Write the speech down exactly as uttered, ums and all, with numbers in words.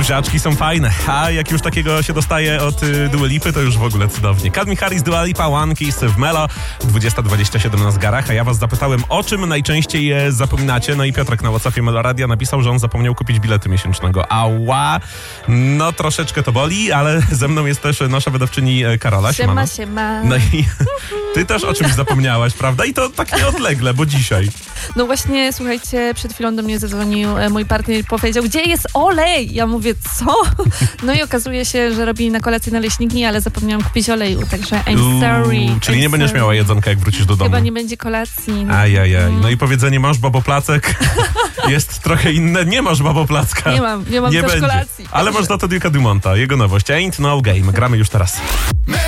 Buziaczki są fajne, a jak już takiego się dostaje od y, Dua Lipy, to już w ogóle cudownie. Calvin Harris, Dua Lipa, One Kiss w Melo, dwudziesta dwadzieścia siedem na zegarach, a ja was zapytałem, o czym najczęściej je zapominacie. No i Piotrek na WhatsAppie Meloradia napisał, że on zapomniał kupić biletu miesięcznego. Ała, no troszeczkę to boli, ale ze mną jest też nasza wydawczyni Karola. Siema, siema. No i ty też o czymś zapomniałaś, prawda? I to tak nieodlegle, bo dzisiaj. No właśnie, słuchajcie, przed chwilą do mnie zadzwonił e, mój partner i powiedział, gdzie jest olej? Ja mówię, co? No i okazuje się, że robili na kolację naleśniki, ale zapomniałam kupić oleju, także I'm sorry. Uuu, czyli I'm nie będziesz sorry. miała jedzonka, jak wrócisz do domu. Chyba nie będzie kolacji. No. Ajajaj. No i powiedzenie masz baboplacek jest trochę inne. Nie masz baboplacka. Nie mam, nie mam nie też będzie. kolacji. Ale masz za to Duke'a Dumonta, jego nowość Ain't No Game. Gramy już teraz.